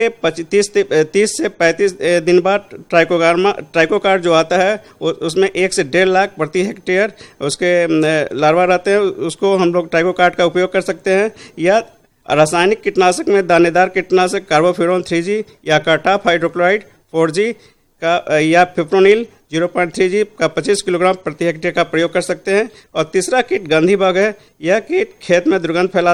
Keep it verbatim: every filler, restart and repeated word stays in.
तीस तीस से पैंतीस दिन बाद ट्राइकोगार्मा ट्राइकोकार्ड जो आता है उसमें एक से डेढ़ लाख प्रति हेक्टेयर उसके लार्वा रहते हैं। उसको हम लोग ट्राइकोकार्ड का उपयोग कर सकते हैं। या रासायनिक कीटनाशक में दानेदार कीटनाशक कार्बोफ्यूरॉन थ्री जी या कार्टाफ हाइड्रोक्लोराइड फोर जी का या fipronil zero point three G का पच्चीस किलोग्राम प्रति हेक्टेयर का प्रयोग कर सकते हैं। और तीसरा कीट गंधी बग है। यह कीट खेत में दुर्गंध फैलाता